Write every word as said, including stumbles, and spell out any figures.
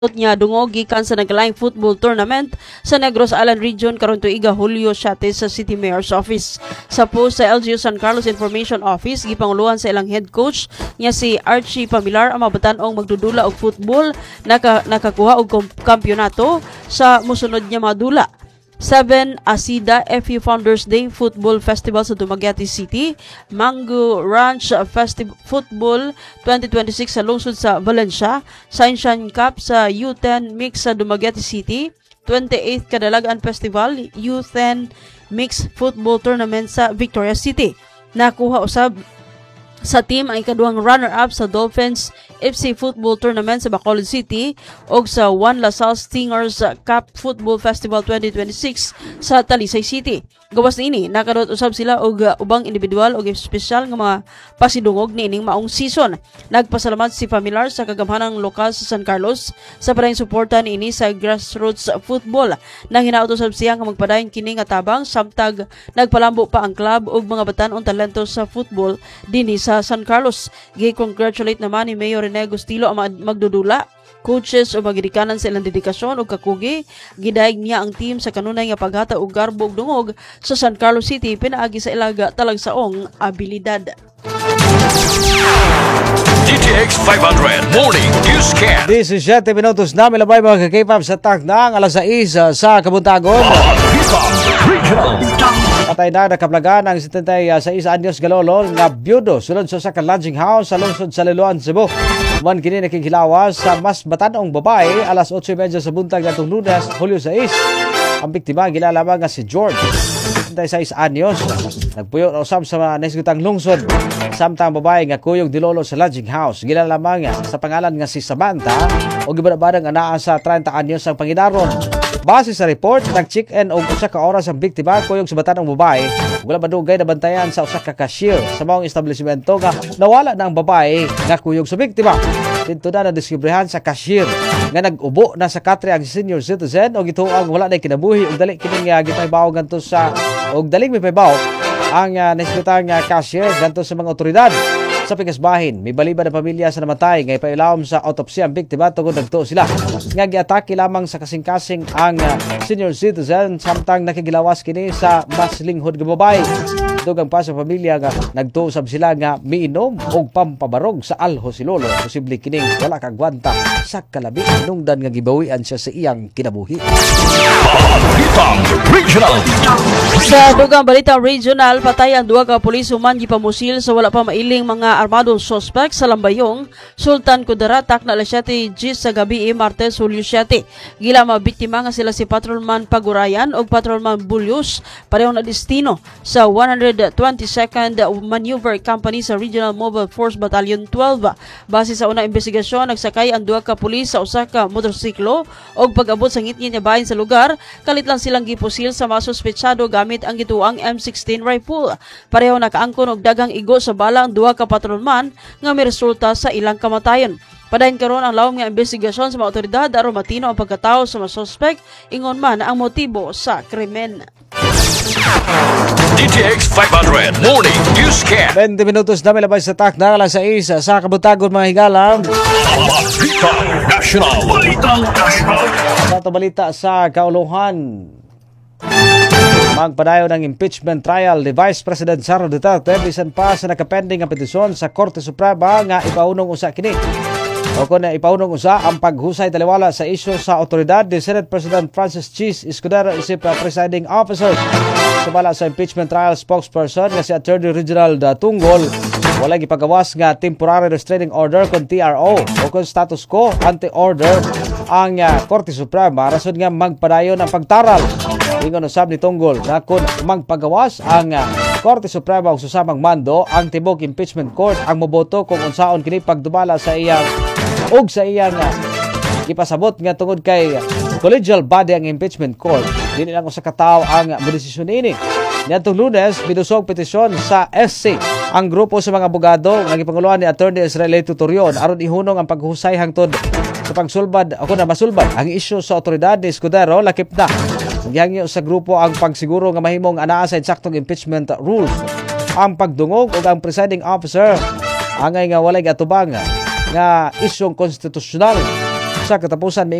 niya dungog gikan sa naglaing football tournament sa Negros Island Region karon tuiga Hulyo siyete sa City Mayor's Office. Sa post sa L G U San Carlos Information Office, gipanguluhan sa ilang head coach niya si Archie Pamilar ang mabatan-ong magdudula og football naka, nakakuha og kampyonato sa musunod niya mga dula. seven Asida F U Founders Day Football Festival sa Dumaguete City, Mango Ranch Festival Football twenty twenty-six sa lungsod sa Valencia, Sunshine Cup sa U ten Mix sa Dumaguete City, twenty-eighth Kadalagan Festival U ten Mix Football Tournament sa Victoria City. Nakuha usab sa team ang ikaduhang runner-up sa Dolphins F C Football Tournament sa Bacolod City o sa Juan Lasal Stingers Cup Football Festival twenty twenty-six sa Talisay City. Gawas niini, nakadot usab sila og uh, ubang individual og espesyal nga mga pasidungog niining maong season. Nagpasalamat si Pamilar sa kagamhanang lokal sa San Carlos sa padayong suporta niini sa grassroots football. Nang hinaut usab siya nga magpadayon kini nga tabang samtag nagpalambo pa ang club og mga batan-ong talento sa football dinhi sa San Carlos. Gi-congratulate naman ni Mayor Rene Agustilo ang magdudula, coaches o magidikanan sa ilang dedikasyon o kakugi. Gidaig niya ang team sa kanunay nga paghata og garbo og dungog sa San Carlos City pinaagi sa ilaga talagsaong abilidad. D T X five hundred Morning Newscast. seventeen minutos na milabay mga kakipap sa tak ng alas sais sa Kabuntagon. Patay na nakaplagan ang seventy-six anyos galolo nga byudo sulod sa sa lodging house sa lungsod sa Liloan, Cebu. Man kini nakikilawas sa mas batanong babae alas eight thirty sa buntag ngatong Lunes, Hulyo six. Ang biktima gilalabang nga si George, seventy-six anyos. Nagpuyo na usab sa nasgutang lungsod. Samtang babae nga kuyog dilolo sa lodging house gilalabang sa pangalan nga si Samantha o gibadabadang anaa sa thirty anyos ang panginaron. Base sa report, nag-check-in og usa ka oras ang biktima kuyog sa batanong babae. Wala madugay na bantayan sa usa ka cashier sa maong establishmento nga nawala na ang babae nga kuyog sa biktima. Dito na nadiskubrihan sa cashier nga nag-ubo na sa katre ang senior citizen og gituang wala na kinabuhi og dali kini nga gipaybaw ngadto sa og daling mipaybaw ang uh, nasbitang uh, cashier ngadto sa mga otoridad. Sa Pigasbahin, may baliban na pamilya sa namatay nga ipailawom sa autopsya ang biktima tungod nagtuo sila nga giatake lamang sa kasing-kasing ang uh, senior citizen samtang nakigilawas kini sa mas linghod nga babae. Dugang pa sa pamilya nga nagtuusab sila nga miinom og pampabarog sa alho si lolo. Posible kining wala kagwanta sa kalabi nungdan nga gibawian siya sa iyang kinabuhi. Sa dugang balita regional, patay ang duha ka pulis human gipamusil sa wala pa mailing mga armadong suspect sa Lambayong, Sultan Kudarat, na alas siyete sa gabi Martes, Hulyo siyete. Gila mga biktima nga sila si Patrolman Pagurayan o Patrolman Bulyos, parehong na destino sa one twenty-second Maneuver Company sa Regional Mobile Force Battalion twelve. Base sa unang investigasyon, nagsakay ang duha ka pulis sa usa ka motorsiklo o pag-abot sa ngitngit nga bahin sa lugar, kalit lang silang gipusil sa mga suspetsado gamit ang gituang M sixteen rifle. Pareho nakaangkon og daghang igo sa bala ang duha ka patrolman nga may resulta sa ilang kamatayon. Padayon karon ang lawom nga investigasyon sa mga otoridad aron matino ang pagkatao sa mga suspect ingon man ang motibo sa krimen. D T X five hundred Morning Newscast. twenty minutos na milabay sa tak na alas sais sa Kabuntagon mga higalang. Balita National. Balita National. Sa balita sa kauluhan, magpadayon ng impeachment trial ni Vice President Sara Duterte bisan pa sa nakapending ang petisyon sa Korte Suprema nga ipaunong usa kini. O kung ipaunong usa ang paghusay taliwala sa isyu sa otoridad ni Senate President Francis Chis Escudero isip presiding officer. Sumala sa impeachment trial spokesperson nga si Attorney Reginald Tunggol, wala gipagawas nga temporary restraining order kon T R O o kon status quo anti-order ang uh, Korte Suprema rason nga magpadayon ang pagtaral. Ingon usab ni Tunggol na kung magpagawas ang uh, Korte Suprema og susamang mando, ang tibok impeachment court ang moboto kung unsaon kini pagdumala sa iyang og sa iyang uh, ipasabot nga tungod kay collegial body ang impeachment court. Dili lang usa ka tawo ang modesisyon ini. Niadtong Lunes, bidusog petisyon sa S C ang grupo sa mga abogado nga gipanguluhan ni Attorney Israel Tutorion aron ihunong ang paghusay hangtod sa pagsulbad ako na masulbad ang isyu sa otoridad ni Escudero lakip na. Gihangyo sa grupo ang pagsiguro nga mahimong anaa sa insaktong impeachment rules. Ang pagdungog ug ang presiding officer angay nga walay atubang nga isyong konstitusyonal sa katapusan